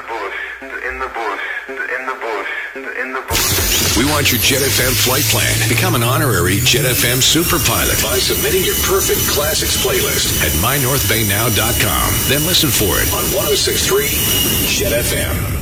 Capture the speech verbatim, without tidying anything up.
bush, in the bush, in the bush, in the bush. We want your Jet F M flight plan. Become an honorary Jet F M super pilot by submitting your perfect classics playlist at my north bay now dot com. Then listen for it on one oh six point three Jet F M.